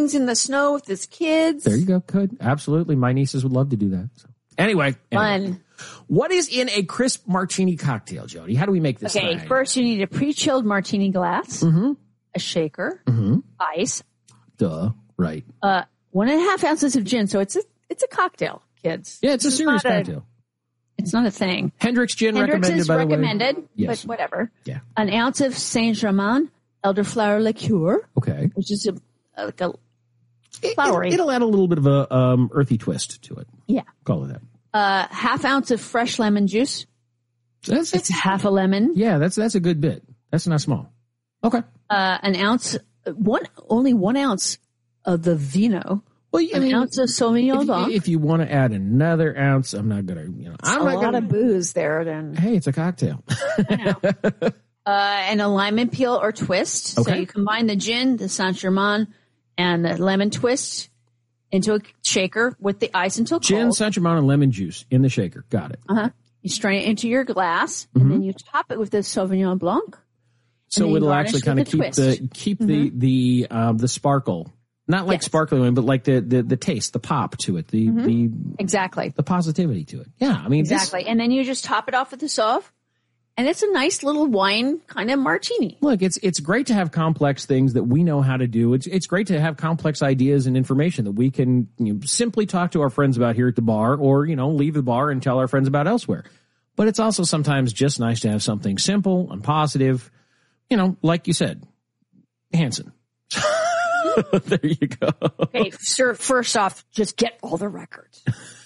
in the snow with his kids. There you go. Could. Absolutely. My nieces would love to do that. So. Anyway. Fun. What is in a crisp martini cocktail, Jody? How do we make this? Okay, thing? First you need a pre-chilled martini glass, a shaker, ice. Duh. Right. 1.5 ounces of gin. So it's a cocktail, kids. Yeah, it's a serious cocktail. It's not a thing. Hendrick's gin recommended, is by the way. recommended, Yes. but whatever. Yeah. An ounce of Saint-Germain elderflower liqueur. Okay. Which is like a flowery. It'll add a little bit of a earthy twist to it. Yeah. Call it that. 1/2 ounce of fresh lemon juice. It's half a lemon. Yeah, that's a good bit. That's not small. Okay. An ounce, only 1 ounce of the vino. Well, an ounce of Sauvignon Blanc. If you want to add another ounce, I'm not gonna. I'm not a lot of booze there. Then hey, it's a cocktail. I know. And a lemon peel or twist. Okay. So you combine the gin, the Saint-Germain, and the lemon twist into a shaker with the ice until cold. Gin, Saint-Germain, and lemon juice in the shaker. Got it. You strain it into your glass, and then you top it with the Sauvignon Blanc. So it'll actually kind of keep the sparkle, not like sparkling wine, but like the taste, the pop to it, exactly the positivity to it. Yeah, I mean exactly. And then you just top it off with the Sauv, and it's a nice little wine kind of martini. Look, it's great to have complex things that we know how to do. It's great to have complex ideas and information that we can simply talk to our friends about here at the bar, or leave the bar and tell our friends about elsewhere. But it's also sometimes just nice to have something simple and positive. Like you said, Hanson. There you go. Okay, sir, first off, just get all the records.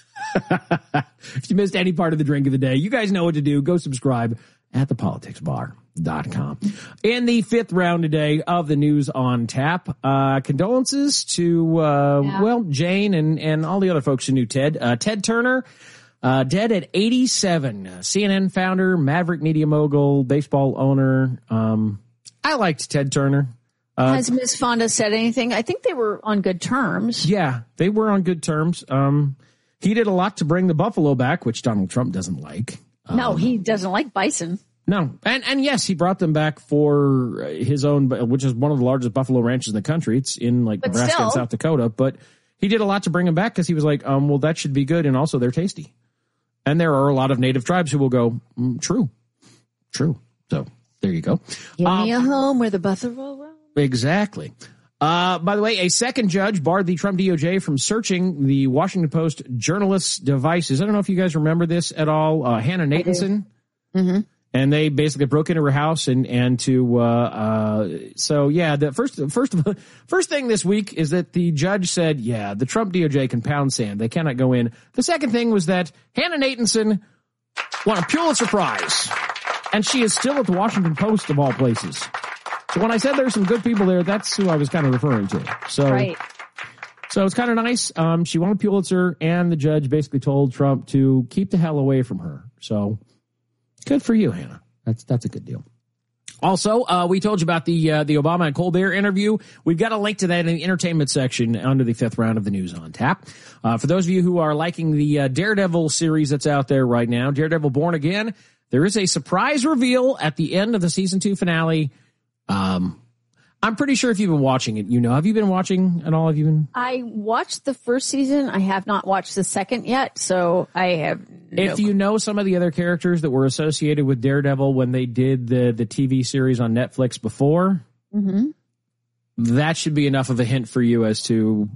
If you missed any part of the drink of the day, you guys know what to do. Go subscribe at thepoliticsbar.com. In the 5th round today of the News on Tap, condolences to, Jane and all the other folks who knew Ted. Ted Turner, dead at 87. CNN founder, Maverick media mogul, baseball owner. I liked Ted Turner. Has Ms. Fonda said anything? I think they were on good terms. Yeah, they were on good terms. He did a lot to bring the buffalo back, which Donald Trump doesn't like. No, he doesn't like bison. No. And yes, he brought them back for his own, which is one of the largest buffalo ranches in the country. It's in Nebraska and South Dakota. But he did a lot to bring them back because he was like, well, that should be good. And also they're tasty. And there are a lot of native tribes who will go, true. So there you go. Give me a home where the buffalo roam. Exactly. By the way, a second judge barred the Trump DOJ from searching the Washington Post journalists' devices. I don't know if you guys remember this at all. Hannah Nathanson. Mm-hmm. And they basically broke into her house so yeah, the first thing this week is that the judge said, yeah, the Trump DOJ can pound sand. They cannot go in. The second thing was that Hannah Nathanson won a Pulitzer Prize, and she is still at the Washington Post of all places. So when I said there's some good people there, that's who I was kind of referring to. So, right. So it's kind of nice. She won a Pulitzer, and the judge basically told Trump to keep the hell away from her. So good for you, Hannah. That's a good deal. Also, we told you about the Obama and Colbert interview. We've got a link to that in the entertainment section under the 5th round of the News on Tap. For those of you who are liking the Daredevil series that's out there right now, Daredevil Born Again, there is a surprise reveal at the end of the season 2 finale. I'm pretty sure if you've been watching it, have you been watching at all? Have you been? I watched the first season. I have not watched the second yet, so I have If you know some of the other characters that were associated with Daredevil when they did the TV series on Netflix before, that should be enough of a hint for you as to,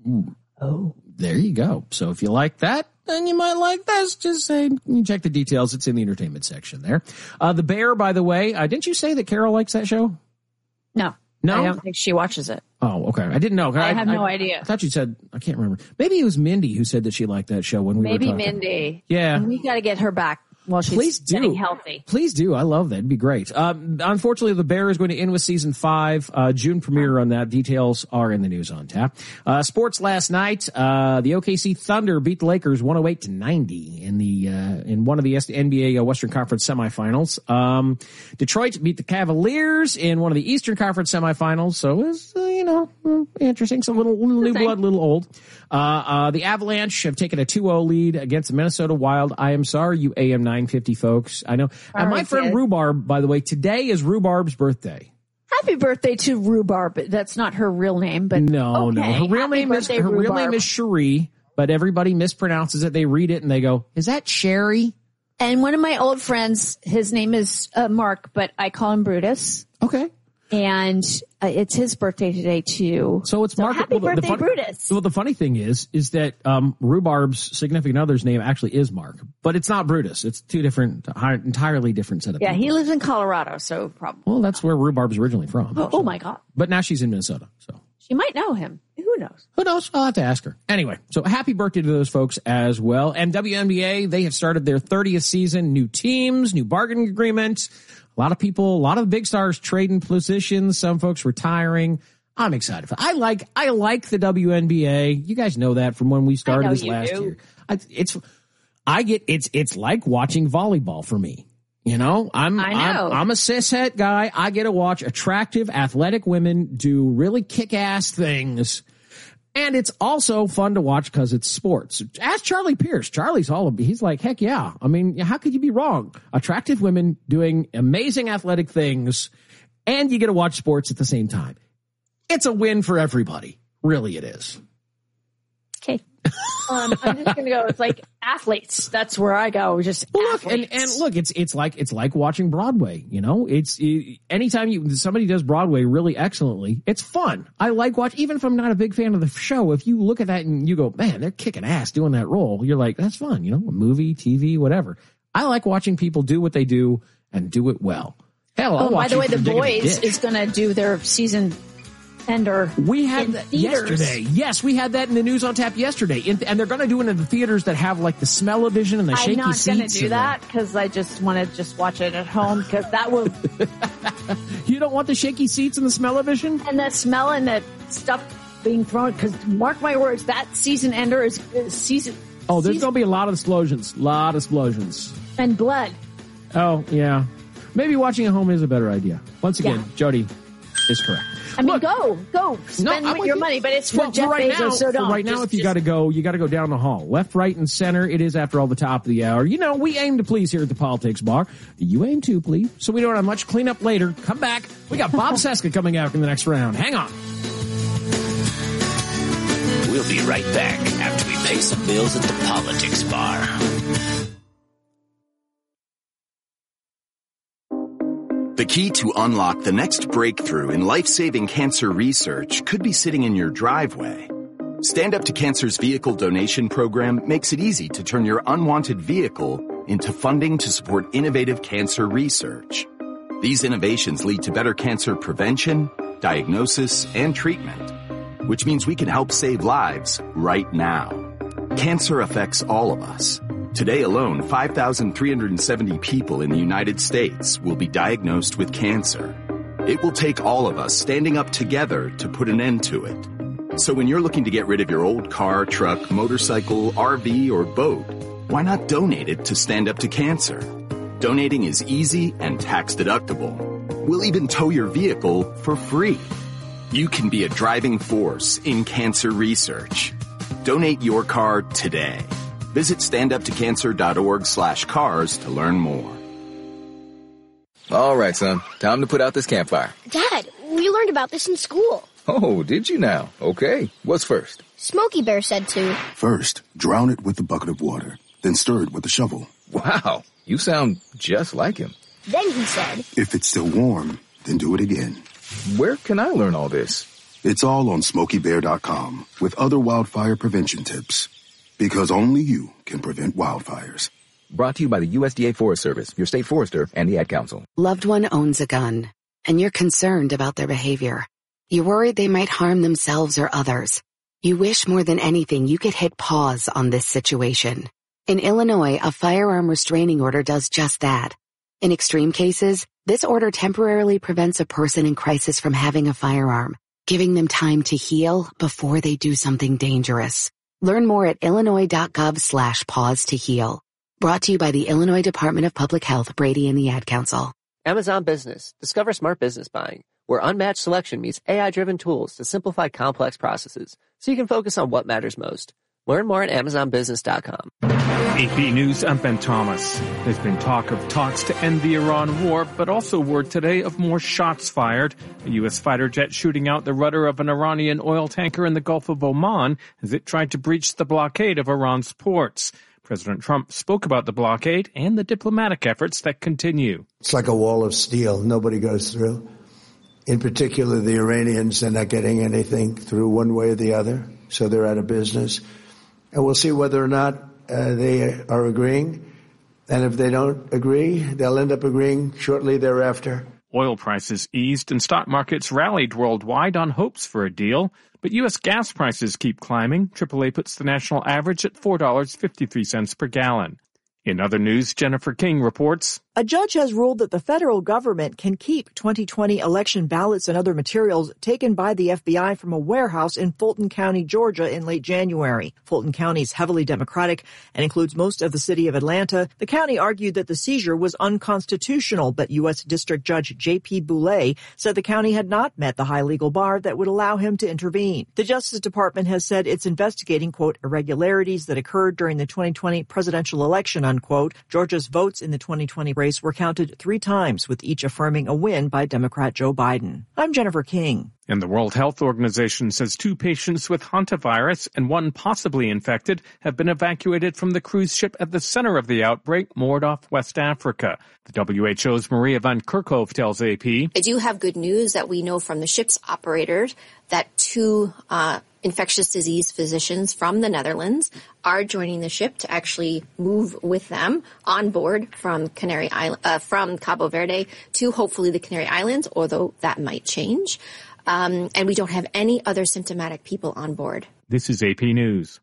there you go. So if you like that, then you might like this. Just say, you check the details. It's in the entertainment section there. The Bear, by the way, didn't you say that Carol likes that show? No, I don't think she watches it. Oh, okay. I didn't know. I have no idea. I thought you said, I can't remember. Maybe it was Mindy who said that she liked that show when we were talking. Maybe Mindy. Yeah. And we got to get her back while she's getting healthy. Please do. I love that. It'd be great. Unfortunately, The Bear is going to end with season 5. June premiere on that. Details are in the News on Tap. Sports last night. The OKC Thunder beat the Lakers 108-90 in one of the NBA Western Conference semifinals. Detroit beat the Cavaliers in one of the Eastern Conference semifinals. So it was, interesting. Some little new blood, little old. The Avalanche have taken a 2-0 lead against the Minnesota Wild. I am sorry, you AM 950 folks. I know. And my friend Rhubarb, by the way, today is Rhubarb's birthday. Happy birthday to Rhubarb. That's not her real name, but no. Okay. Her real name is Cherie, but everybody mispronounces it. They read it and they go, "Is that Sherry?" And one of my old friends, his name is Mark, but I call him Brutus. Okay. And it's his birthday today too. So it's Mark. Happy birthday, Brutus. Well, the funny thing is that Rhubarb's significant other's name actually is Mark, but it's not Brutus. It's two different, entirely different set of people. Yeah, he lives in Colorado, so probably. Well, that's where Rhubarb's originally from. Oh my God. But now she's in Minnesota, so. She might know him. Who knows? Who knows? I'll have to ask her. Anyway, so happy birthday to those folks as well. And WNBA, they have started their 30th season, new teams, new bargaining agreements. A lot of people, a lot of the big stars trading positions, some folks retiring. I'm excited. I like the WNBA. You guys know that from when we started this last year. It's like watching volleyball for me. You know, I'm a cishet guy. I get to watch attractive, athletic women do really kick-ass things. And it's also fun to watch because it's sports. Ask Charlie Pierce. He's like, heck yeah. I mean, how could you be wrong? Attractive women doing amazing athletic things, and you get to watch sports at the same time. It's a win for everybody. Really, it is. Okay. I'm just going to go. It's like athletes. That's where I go. Just athletes. And look, it's like watching Broadway. You know, anytime somebody does Broadway really excellently, it's fun. I like watch, even if I'm not a big fan of the show. If you look at that and you go, man, they're kicking ass doing that role, you're like, that's fun. You know, a movie, TV, whatever. I like watching people do what they do and do it well. Hell, by the way, The Boys is going to do their season ender. We had that yesterday. Yes, we had that in the News on Tap yesterday. And they're going to do it in the theaters that have like the smell-o-vision and the shaky seats. I'm not going to do that because I just want to just watch it at home because that will... You don't want the shaky seats and the smell-o-vision? And the smell and the stuff being thrown because mark my words, that season ender is season... Oh, there's going to be a lot of explosions. And blood. Oh, yeah. Maybe watching at home is a better idea. Once again, Jody is correct. I mean, go spend your money, but it's for Jeff Bezos, so don't. Right now, if you got to go, you got to go down the hall. Left, right, and center. It is, after all, the top of the hour. You know, we aim to please here at the Politics Bar. You aim to, please. So we don't have much cleanup later. Come back. We got Bob Cesca coming out in the next round. Hang on. We'll be right back after we pay some bills at the Politics Bar. The key to unlock the next breakthrough in life-saving cancer research could be sitting in your driveway. Stand Up to Cancer's vehicle donation program makes it easy to turn your unwanted vehicle into funding to support innovative cancer research. These innovations lead to better cancer prevention, diagnosis, and treatment, which means we can help save lives right now. Cancer affects all of us. Today alone, 5,370 people in the United States will be diagnosed with cancer. It will take all of us standing up together to put an end to it. So when you're looking to get rid of your old car, truck, motorcycle, RV, or boat, why not donate it to Stand Up to Cancer? Donating is easy and tax deductible. We'll even tow your vehicle for free. You can be a driving force in cancer research. Donate your car today. Visit standuptocancer.org/cars to learn more. All right, son. Time to put out this campfire. Dad, we learned about this in school. Oh, did you now? Okay. What's first? Smokey Bear said to. First, drown it with a bucket of water, then stir it with a shovel. Wow, you sound just like him. Then he said, if it's still warm, then do it again. Where can I learn all this? It's all on SmokeyBear.com with other wildfire prevention tips. Because only you can prevent wildfires. Brought to you by the USDA Forest Service, your state forester, and the Ad Council. Loved one owns a gun, and you're concerned about their behavior. You're worried they might harm themselves or others. You wish more than anything you could hit pause on this situation. In Illinois, a firearm restraining order does just that. In extreme cases, this order temporarily prevents a person in crisis from having a firearm, giving them time to heal before they do something dangerous. Learn more at illinois.gov/pause to heal. Brought to you by the Illinois Department of Public Health, Brady and the Ad Council. Amazon Business. Discover smart business buying, where unmatched selection meets AI-driven tools to simplify complex processes so you can focus on what matters most. Learn more at AmazonBusiness.com. AP News, I'm Ben Thomas. There's been talk of talks to end the Iran war, but also word today of more shots fired. A U.S. fighter jet shooting out the rudder of an Iranian oil tanker in the Gulf of Oman as it tried to breach the blockade of Iran's ports. President Trump spoke about the blockade and the diplomatic efforts that continue. It's like a wall of steel. Nobody goes through. In particular, the Iranians are not getting anything through one way or the other, so they're out of business. And we'll see whether or not they are agreeing. And if they don't agree, they'll end up agreeing shortly thereafter. Oil prices eased and stock markets rallied worldwide on hopes for a deal. But U.S. gas prices keep climbing. AAA puts the national average at $4.53 per gallon. In other news, Jennifer King reports. A judge has ruled that the federal government can keep 2020 election ballots and other materials taken by the FBI from a warehouse in Fulton County, Georgia in late January. Fulton County is heavily Democratic and includes most of the city of Atlanta. The county argued that the seizure was unconstitutional, but U.S. District Judge J.P. Boulay said the county had not met the high legal bar that would allow him to intervene. The Justice Department has said it's investigating, quote, irregularities that occurred during the 2020 presidential election, unquote. Georgia's votes in the 2020 race were counted 3 times, with each affirming a win by Democrat Joe Biden. I'm Jennifer King. And the World Health Organization says 2 patients with hantavirus and 1 possibly infected have been evacuated from the cruise ship at the center of the outbreak, moored off West Africa. The WHO's Maria van Kerkhove tells AP. I do have good news that we know from the ship's operators that 2 infectious disease physicians from the Netherlands are joining the ship to actually move with them on board from from Cabo Verde to hopefully the Canary Islands, although that might change. And we don't have any other symptomatic people on board. This is AP News.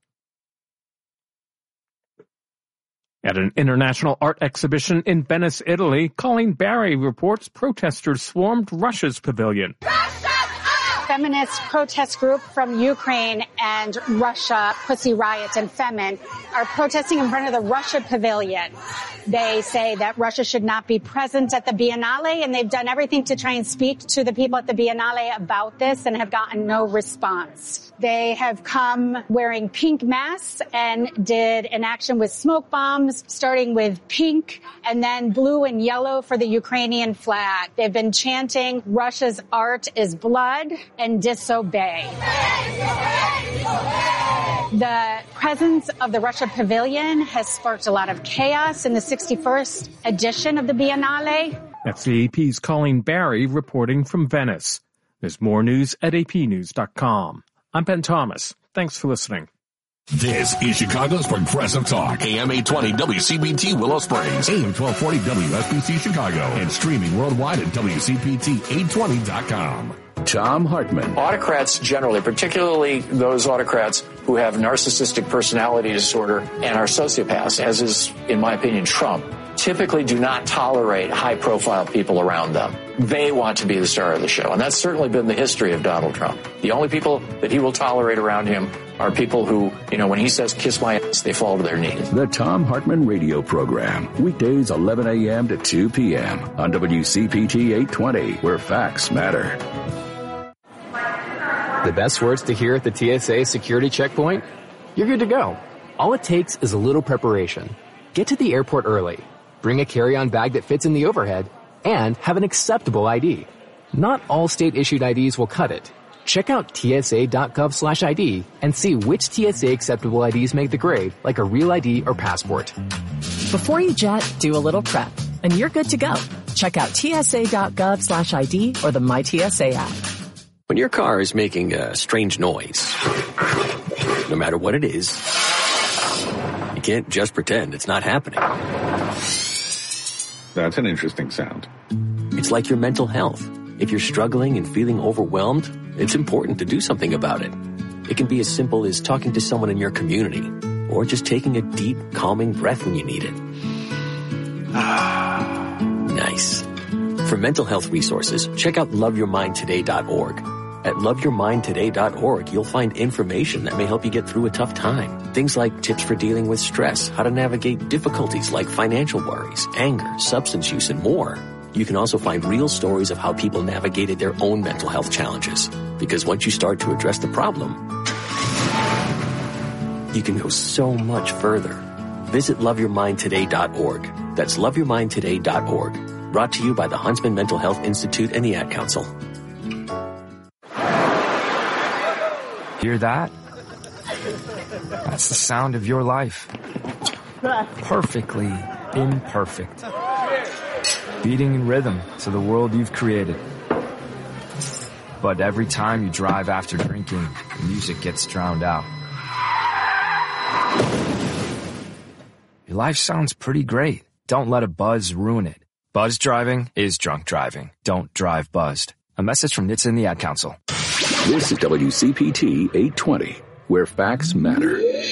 At an international art exhibition in Venice, Italy, Colleen Barry reports protesters swarmed Russia's pavilion. Feminist protest group from Ukraine and Russia, Pussy Riot and Femin, are protesting in front of the Russia pavilion. They say that Russia should not be present at the Biennale, and they've done everything to try and speak to the people at the Biennale about this and have gotten no response. They have come wearing pink masks and did an action with smoke bombs, starting with pink and then blue and yellow for the Ukrainian flag. They've been chanting, Russia's art is blood and disobey. The presence of the Russia Pavilion has sparked a lot of chaos in the 61st edition of the Biennale. That's the AP's Colleen Barry reporting from Venice. There's more news at apnews.com. I'm Ben Thomas. Thanks for listening. This is Chicago's Progressive Talk. AM 820 WCPT Willow Springs. AM 1240 WSBC Chicago. And streaming worldwide at WCPT820.com. Tom Hartman. Autocrats generally, particularly those autocrats who have narcissistic personality disorder and are sociopaths, as is, in my opinion, Trump, typically do not tolerate high-profile people around them. They want to be the star of the show, and that's certainly been the history of Donald Trump. The only people that he will tolerate around him are people who, when he says, kiss my ass, they fall to their knees. The Tom Hartman Radio Program. Weekdays 11 a.m. to 2 p.m. on WCPT 820, where facts matter. The best words to hear at the TSA security checkpoint? You're good to go. All it takes is a little preparation. Get to the airport early. Bring a carry-on bag that fits in the overhead, and have an acceptable ID. Not all state-issued IDs will cut it. Check out TSA.gov/ID and see which TSA acceptable IDs make the grade, like a real ID or passport. Before you jet, do a little prep, and you're good to go. Check out TSA.gov/ID or the MyTSA app. When your car is making a strange noise, no matter what it is, you can't just pretend it's not happening. That's an interesting sound. It's like your mental health. If you're struggling and feeling overwhelmed, it's important to do something about it. It can be as simple as talking to someone in your community, or just taking a deep, calming breath when you need it. Nice. For mental health resources, check out loveyourmindtoday.org. At loveyourmindtoday.org, you'll find information that may help you get through a tough time. Things like tips for dealing with stress, how to navigate difficulties like financial worries, anger, substance use, and more. You can also find real stories of how people navigated their own mental health challenges. Because once you start to address the problem, you can go so much further. Visit loveyourmindtoday.org. That's loveyourmindtoday.org. Brought to you by the Huntsman Mental Health Institute and the Ad Council. Hear that? That's the sound of your life. Perfectly imperfect. Beating in rhythm to the world you've created. But every time you drive after drinking, the music gets drowned out. Your life sounds pretty great. Don't let a buzz ruin it. Buzz driving is drunk driving. Don't drive buzzed. A message from NHTSA and the Ad Council. This is WCPT 820, where facts matter.